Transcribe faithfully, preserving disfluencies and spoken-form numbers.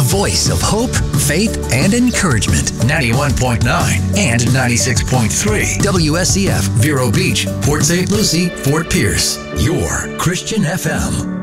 voice of hope, faith, and encouragement. ninety-one point nine and ninety-six point three. W S E F, Vero Beach, Port Saint Lucie, Fort Pierce. Your Christian F M.